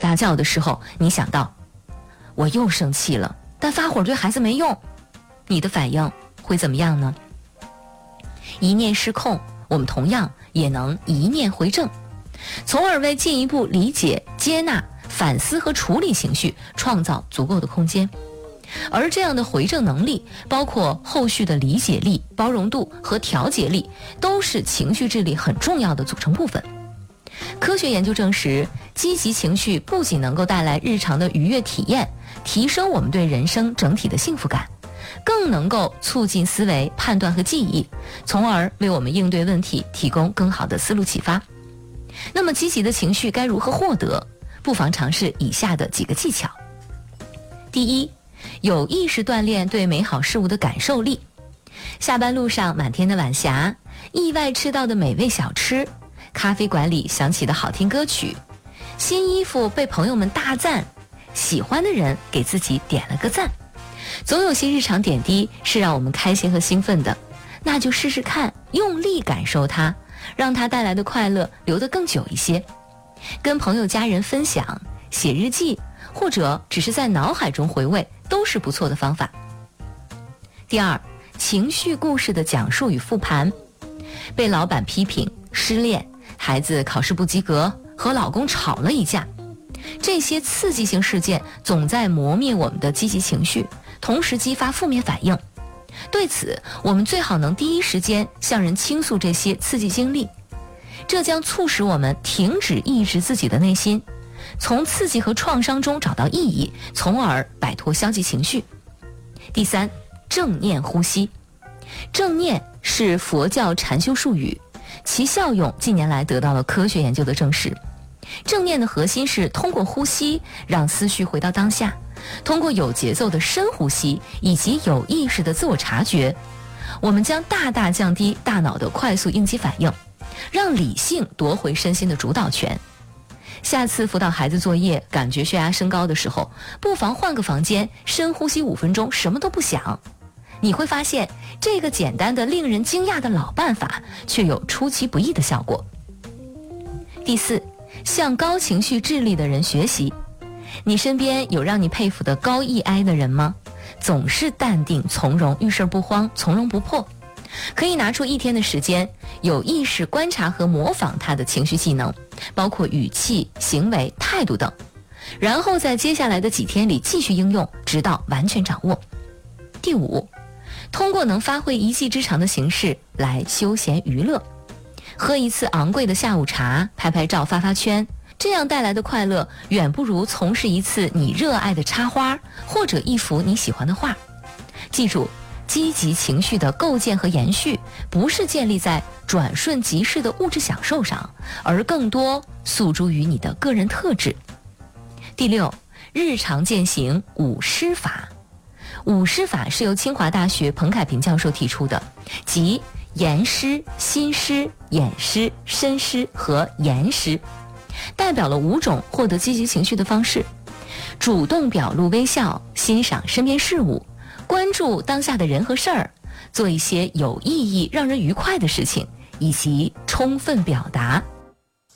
大叫的时候，你想到我又生气了，但发火对孩子没用，你的反应会怎么样呢？一念失控，我们同样也能一念回正，从而为进一步理解、接纳、反思和处理情绪创造足够的空间。而这样的回正能力，包括后续的理解力、包容度和调节力，都是情绪智力很重要的组成部分。科学研究证实，积极情绪不仅能够带来日常的愉悦体验，提升我们对人生整体的幸福感，更能够促进思维、判断和记忆，从而为我们应对问题提供更好的思路启发。那么积极的情绪该如何获得？不妨尝试以下的几个技巧。第一，有意识锻炼对美好事物的感受力。下班路上满天的晚霞，意外吃到的美味小吃，咖啡馆里响起的好听歌曲，新衣服被朋友们大赞，喜欢的人给自己点了个赞。总有些日常点滴是让我们开心和兴奋的，那就试试看，用力感受它，让它带来的快乐留得更久一些。跟朋友家人分享，写日记，或者只是在脑海中回味，都是不错的方法。第二，情绪故事的讲述与复盘。被老板批评、失恋，孩子考试不及格，和老公吵了一架，这些刺激性事件总在磨灭我们的积极情绪，同时激发负面反应。对此，我们最好能第一时间向人倾诉这些刺激经历，这将促使我们停止抑制自己的内心，从刺激和创伤中找到意义，从而摆脱消极情绪。第三，正念呼吸。正念是佛教禅修术语，其效用近年来得到了科学研究的证实。正念的核心是通过呼吸让思绪回到当下，通过有节奏的深呼吸以及有意识的自我察觉，我们将大大降低大脑的快速应激反应，让理性夺回身心的主导权。下次辅导孩子作业感觉血压升高的时候，不妨换个房间，深呼吸5分钟，什么都不想。你会发现，这个简单的令人惊讶的老办法却有出其不意的效果。第四，向高情绪智力的人学习。你身边有让你佩服的高 EI 的人吗？总是淡定从容，遇事不慌，从容不迫。可以拿出1天的时间，有意识观察和模仿他的情绪技能，包括语气、行为、态度等，然后在接下来的几天里继续应用，直到完全掌握。第五，通过能发挥一技之长的形式来休闲娱乐，喝一次昂贵的下午茶，拍拍照，发发圈，这样带来的快乐远不如从事一次你热爱的插花，或者一幅你喜欢的画。记住，积极情绪的构建和延续，不是建立在转瞬即逝的物质享受上，而更多诉诸于你的个人特质。第六，日常践行5师法。5师法是由清华大学彭凯平教授提出的，即言师、心师、眼师、身师和言师，代表了5种获得积极情绪的方式：主动表露微笑，欣赏身边事物，关注当下的人和事儿，做一些有意义、让人愉快的事情，以及充分表达。